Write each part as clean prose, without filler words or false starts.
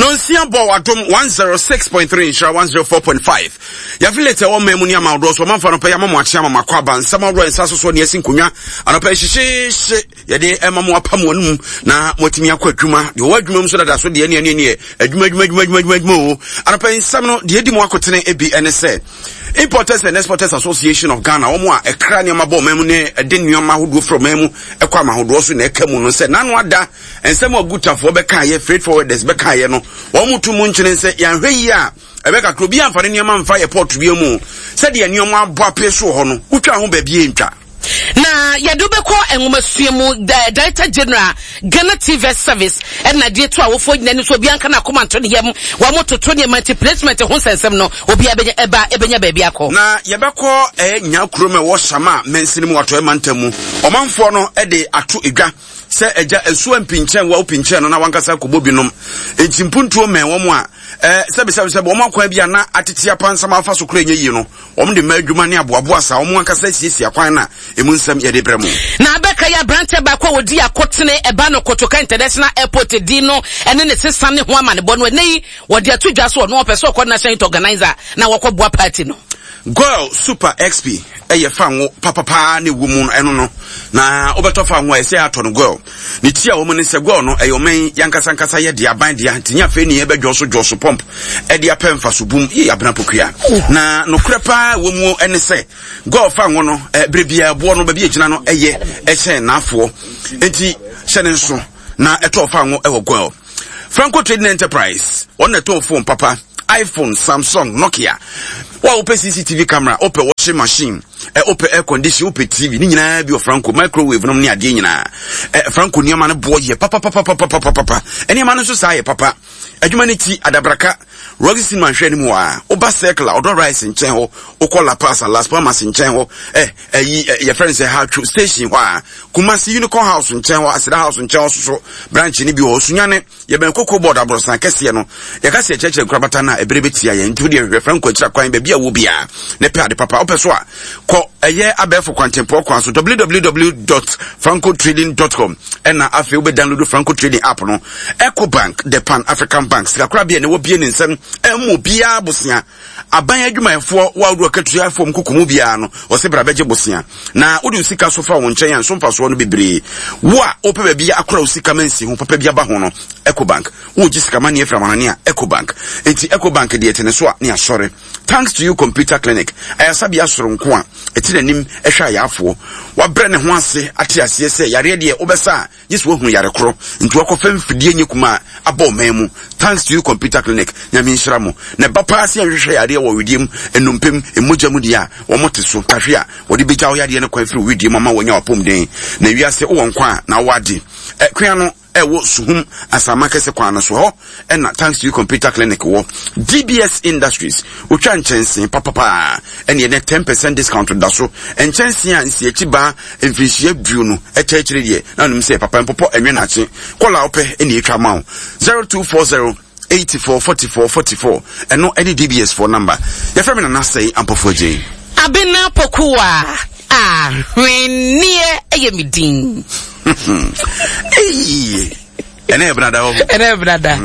Nonsia bo adom 106.3 Nshira 104.5. Ya filete wo memu ni amawdo so manfa no pa ya mamu achi amama kwaba nsama ro ensa so ni asinkonwa anopa hihye ye de emamu apam wonum na motimi akwadwuma de wo adwuma mu so dada so de ne adwuma anopa nsam no de edi mu akotene ebi ene se Importers and Exporters Association of Ghana omo a ekra ne mabo memu ne de nneoma hodo from memu ekwa mahodo so na ekamu no se nanu ada ensem ogutafo beka ye freight forwarders beka ye no wo mutu mu nkyene se yanhwe yi a ebeka krobi amfane nneoma mfa ye port bi mu se de nneoma abo apeso ho no utwa ho ba bi entwa na yadubeko enwomasuemu Director General Ghana TV Service na de to awofo nyane so obi anka na komanto ne yam wa mototo ne multi placement ho sensem no obi ebenya ba bia ko na yebeko nya krome wo shama mensini mu wato emantamu omanfo no de ato edwa se eja esu ampinchen wa opinchen no na wankasa kobobinom entimpuntuo men wo mu a sebe wo makwa bia na atete apansam afa so kura nyi no wo de madwuma ne aboaboa sa wo wankasa siesie akwan na emu nsam ye de bremu na abeka ya branch ba kwa wodi akotene eba no Kotoka International Airport di no ene ne sesa ne ho amane bo no nei wodi atudwa so no opeso coordination organizer na wakoboa party no Girl Super XP eye fanwo papa ne wumu eno no na obeto fanwo ese ato no girl ni tia wo ne se girl no eyomen yankasa ye de aban de antinya fe ni ebedwoso pump e de apemfa so bum ye abena pokua na no krepa wumu ene se girl fanwo no brebia bo no ba bi egina no eye eche na afo enti hyene nso na eto fanwo ewo girl Franco Trading Enterprise on the top phone papa iPhone, Samsung, Nokia. Wa open CCTV camera, open washing machine, open air condition, open TV. Ni nyina bi o Franco microwave no ni ade nyina. Franco ni ama no boy ye papa. Eni ama no so sa ye papa. Adwuma ne ti adabraka. Roxy man hwe ni mu a. Oba circle odo rice nchen ho, okola pass and last promise nchen ho. Your friend say how to station wa. Kumasi Unicorn House nchen ho, Asida House nchen ho so branch ni bi ho sunyane. Ye ben kokko board abrosan kese no. Ye ka se cheche nkrabata na ebrebetia ye ntu de Franco kira kwan be bia wo bia ne pe ade papa opeso a ko eye abefo kwantempo kwan so www.francotrading.com na afi we download Franco Trading app no EcoBank the Pan African Bank sikakra bia ne wo bia ne nsam emu bia bosia aban adwumayefo wa wo akatua fom kokomu bia no o se bra beje bosia na wo de usika so fa wo nchen yan so mfa so no bebre wo a ope ba bia akra usika mansi ho papa bia ba ho no EcoBank wo ji sika mane efra manane a EcoBank enti EcoBank de etene so a ne asore thanks to you computer clinic ayasabi asoro nko a etire nim ehwa yafo wa bre ne ho ase ate ase se yare de obesa yesu ohun yare koro nti wakofa mfidie nyekuma aba memu thanks to you computer clinic nyame nhira mo ne bapa ase ahwehwe yare wo widiem enumpem emogya mu dia wo mote so kahwe a wo de beja wo yare ne kwa firi widiem mama wonya wapom den na wiase wo nkwa na wade kwan no ewo suhum asama kese kwana so ho na thanks to you computer clinic wo DBS Industries utwa nchensin papa ene 10% discount da so nchensin a nsi ekiba mfishie du no echechire die na num se papa mpopo enwe na che kola ope ene etwa ma 0240 844444 eno any DBS phone number your friend na say ampofo je abena pokuwa hwenie eyemidin ene brada wo ene brada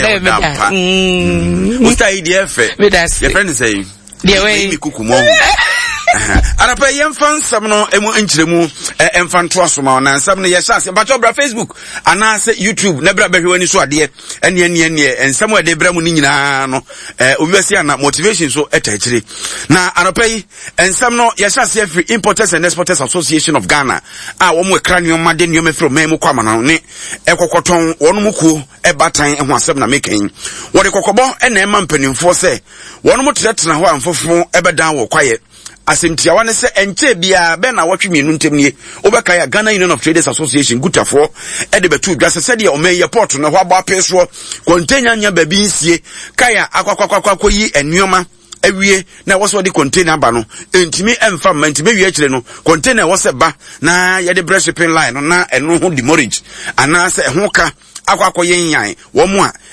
usta idf your friend say the way mi kukumo arapa yemfa nsam no emu nkyeremu emfa nto asoma na nsam no ye chance ba bra Facebook ana se YouTube na bra behwe ani so ade ene ensam ade bra mu ni nyina no obiwasi ana motivation so etachire na arapa yi ensam no ye chance free Importers and Exporters Association of Ghana a wo mo ekranio made nneoma fro memu kwama no ne ekokoton wonu muku ebatan ho asem na meken wo de kokobo ena ema mpanimfo se wonu mo tetena ho amfofo ebedan wo kwaye asemtia wane se enche bia be na watwe mienu ntemnie obeka ya Ghana Union of Traders Association gutafo ede betu dwase se de o men airport no ho aba peso container nya ba bi nsie kaya akwakwakwakwa yi enuoma awie na wo de container ba no entimi emfa ma entimi wie akire no container wo se ba na ye de breast shipping line no na eno ho demorage ana se ho ka akwakoye nyan wo mo a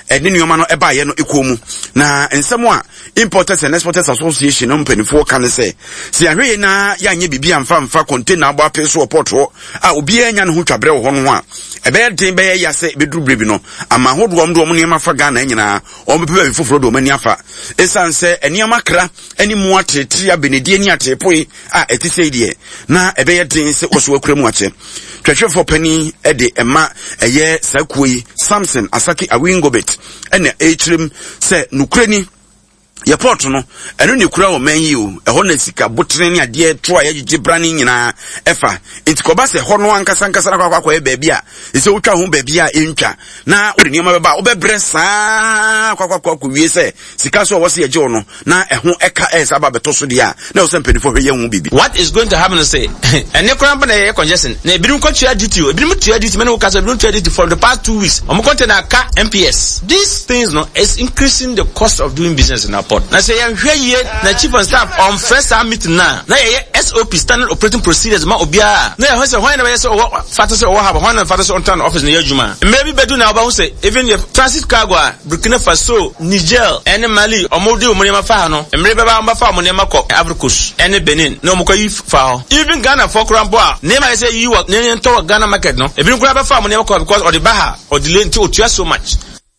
ɛne nneɛma no ɛba yɛ no ekomu na nsɛm a Importers and Exporters Association no mpanifo ka ne sɛ si ahweye na ya nye bibi amfa container abo apeso porto a obi anya no ho twabre wo ho no a ɛbɛyɛ den bɛyɛ yase beduru brebi no ama hodo ɔmdo ɔmo nneɛma fa Ghana nyinaa ɔmo bɛbɛ foforo do ɔmani afa esan sɛ nneɛma kra ani mu atetri abenedie ni atepoi a ɛtise die na ɛbɛyɛ den sɛ ɔso akura mu akyɛ twɛhwɛfo pani ɛde ɛma ɛyɛ sakui Samson Asaki Awingobet ɛna ɛkyerem sɛ nukrani ye port no eno ne kura o man yi o eho na sika botre ne ade to a yegye brane nyina efa entikoba se ho no ankasa na kwakwa e baabi a ese wotwa ho baabi a entwa na ode nioma beba obebre saa kwakwa wie se sika so wo se yegye no na eho eka esa ba beto so de a na wo se mpanifo hwe ye hu bibi. What is going to happen is say ene kura mpa na ye congestion na ebirum kwatua duty o ebirum tua duty me no kasa ebirum tua duty for the past 2 weeks omo container ka MPS. These things no is increasing the cost of doing business in our port. Na say ye na chief of staff on first meeting na ye SOP standard operating procedures ma obia na ye say when na ye say fata say have when fata say on town office na yadwuma maybe bedu na oba hu say even your transit cargo Burkina Faso Niger and Mali omodi omoniama fa no emre beba amba fa omoniama ko Ivory Coast and Benin no mokoyi fa even Ghana for krambo a na say you work na to Ghana market no even kura ba fa omoniama ko because of the baha or delay until otua so much.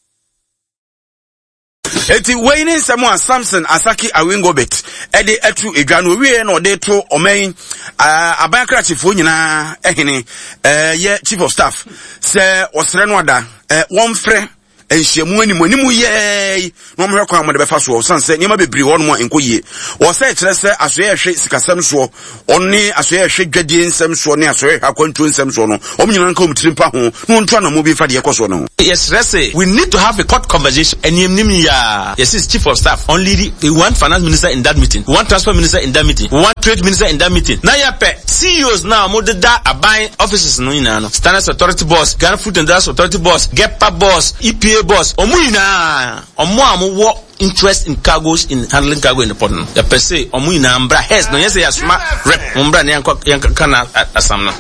Eti waiting someone Samson Asaki Awingobet ede etu edwano wie na ode to omen abankra chifo nyina ehene ye chief of staff se osre no ada won frɛ enhyiamu animu ye no mo hwekwa mo de befa so sanse niam bebri won mo enkoyie wo se kyerɛ sɛ asoye hwe sikasɛm so onni asoye hwe dwadie nsɛm so ne asoye akwantu nsɛm so no omnyina nka omtirimpa ho no nto na mo bi fa de ekoso no. Yes, Rese, we need to have a court conversation. And yes, is chief of staff. Only we want finance minister in that meeting. We want transport minister in that meeting. We want trade minister in that meeting. Now you pay CEOs now more than that are buying offices no Standards Authority boss, Ghana Food and Drugs Authority boss, GEPA boss, EPA boss. Omuina omo interest in cargos in handling cargo in the port. Ya per se omuina ambra hes no yes ya smart rep umbra ne yanka kana asamna.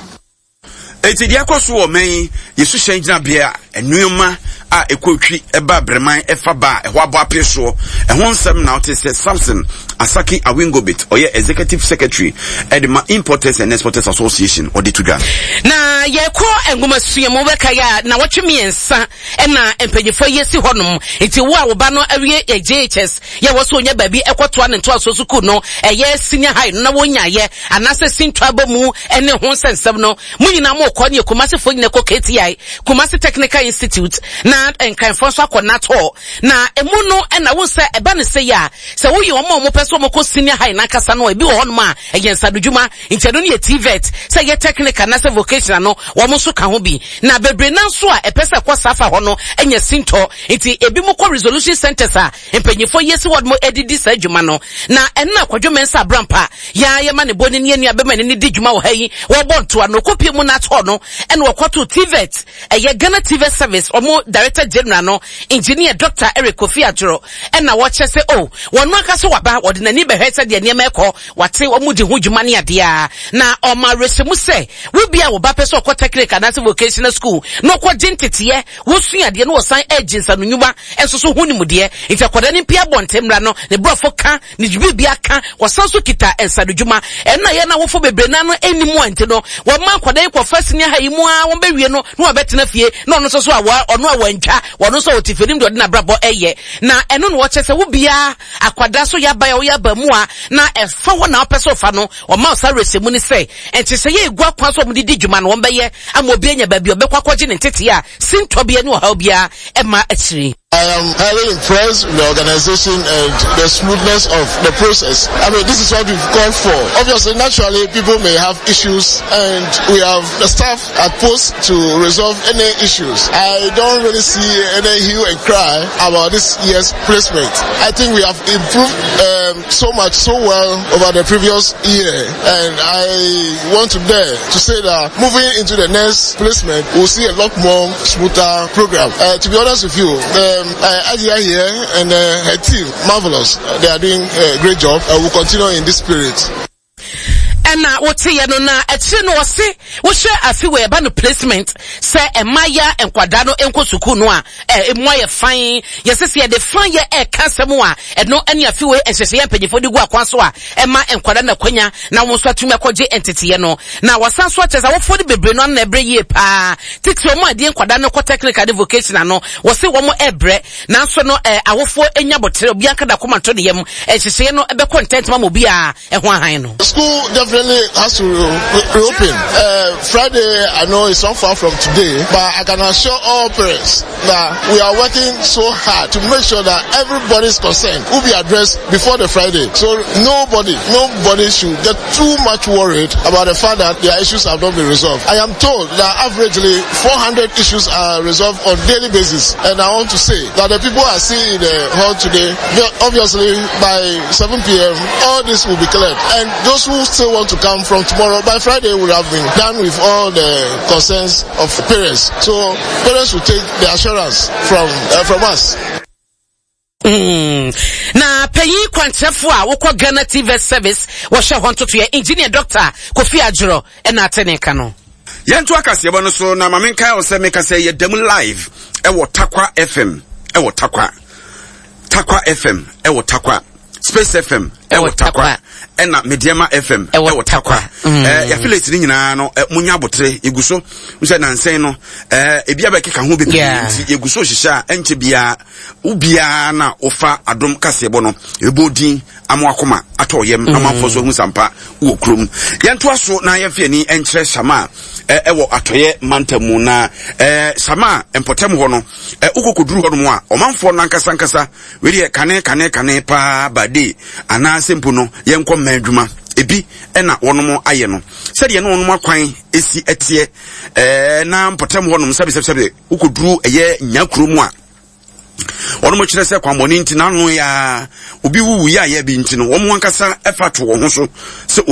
Eti dia kwaso wo men yesu hyangina bia enuoma a ekotwi eba breman efa ba ehwa bo apeso ehon nsem na ote se Samson Asaki Awingobet oye executive secretary edema Importers and Exporters Association odituga na yeko engoma suemo beka ya na watwemi ensa na empanyefo yesi honom enti wo a wo ba no awie JHS ye wo so onya baabi ekoto ane to asosuku no eye senior high no na wonya ye anase sintwa bamu ene ho sensem no munyina mo ko ne Kumasi fo nyina ko KTI Kumasi Technical Institute na enkanfo so akona to na emu no na wo se eba ne se ya se wo ye omo peso mo ko senior high na kasa no ebi wo honom a eyensa dodwuma inteno ne TVET se ye technical na se vocational no wo mo so ka ho bi na bebre na so a epese kwa safa ho no enya sinto enti ebi mo ko resolution centers a empanyefo yesi wod mo edidi sa dwuma no na enna kwadwome nsa brampa ya ye ma ne boni ne anu abema ne di dwuma wo hayi wo bonto no kopie mu na to no ene wo kwato TVET eye Ghana TVET service omo director general no engineer Dr. Eric Kofi Adjoro ena wo chese wonu aka so waba wode nani behwese de ne meko wate omo di ho dwuma ne ade a na oma resemu se wo bia wo ba pese okọ technical na vocational school no kọ gentete wo sua de no wo san agency no nyuma enso so hunimude enti akoda ne pia bontemra no ne brofo ka ne bibia ka wo san so kita ensa dwuma ena ye na wo fo bebre na no enimu ante no wo ma akoda e ko first ne ha imu a wo bewie no no wo betena fie no ono so a ono a wantwa wono so otifirim de na brabo eye na eno no wo chese wo bia akwada so ya ba ya wo ya ba mu a na efa wo na opese ofa no o ma osa resemu ni se enti se ye egua kwa so omudi dwuma no wo beye ama obi anya ba bi obekwa kwaje ne tete a sinto bia ni wo ha bia e ma achiri. I am highly impressed with the organization and the smoothness of the process. I mean, this is what we've called for. Obviously, naturally, people may have issues and we have the staff at post to resolve any issues. I don't really see any hue and cry about this year's placement. I think we have improved so well over the previous year, and I want to dare to say that moving into the next placement, we'll see a lot more smoother program. To be honest with you, Adia here and her team, marvelous. They are doing a great job. We'll continue in this spirit. ena wote ye no na etire no wose wo hwe afiwe eba no placement se emaya enkwada no enko suku no a emu aye fan yesese ye de fan ye kasemu a eno ene afiwe ehhehye ye mpanyefo de gu akwanso a ema enkwada na kwanya na wo so atumi akogye entity ye no na wasanso ateza wo fodi bebre no na ebre ye pa tiksi omo ade enkwada no ko technical vocational no wose wo mo ebre na so no awofo enya botere obi anka da komanto de yem ehhehye no ebe content ma mo bia eho ahan no. School definitely has to reopen. Friday, I know it's not far from today, but I can assure all parents that we are working so hard to make sure that everybody's concern will be addressed before the Friday. So nobody should get too much worried about the fact that their issues have not been resolved. I am told that averagely 400 issues are resolved on daily basis, and I want to say that the people are seeing in the hall today, obviously by 7 p.m. all this will be cleared, and those who still want to come from tomorrow, by Friday will have been done with all the concerns of parents. So parents will take the assurance from us. Na peyi kwantrefo a wokọ Ghana TV service wo hwe ho ntoto ye engineer Dr. Kofi Adjoro na ateneka no. Yentu akasiebo no so na mamenka o se meka se ye dem live wo Takwa FM wo Takwa FM wo Takwa Space FM wo Takwa ena Mediama FM wo Takwa ya affiliate ni nyina no munya abotre eguso nse na nsen no ebia ba keka ho be nti eguso hihya enche bia ubia na ofa adom kasebo no ebodin amoakoma atoyem amanfo so hu sampa wo krom yento aso na yefie ni enkyere Shama ewo atoye mantamu na Shama empotem ho no ukokoduru ho no mo a omanfo nankasa weri kane pa bade ana sempo no yenko madwuma ebi ena wonomo aye no sede ye no wonomo akwan esi etie na mpotem ho no sabe ukoduru eye nyakromu a wonomo kyerɛ sɛ kwambɔne nti na no ya obi wuwu ya ye bi nti no wo mo ankasa efa to wo ho so